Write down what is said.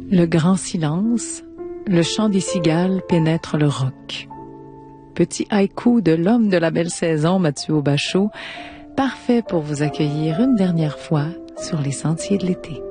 Le grand silence, le chant des cigales pénètre le roc. Petit haïku de l'homme de la belle saison, Mathieu Aubachaud, parfait pour vous accueillir une dernière fois sur les sentiers de l'été.